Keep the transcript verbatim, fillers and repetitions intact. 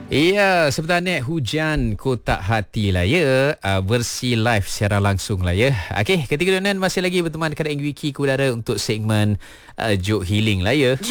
Iya, sebenarnya hujan kotak hati lah ya. Uh, versi live secara langsung lah ya. Okey, ketika Donan masih lagi berteman dekat N W K ke udara untuk segmen uh, Joke Healing lah ya.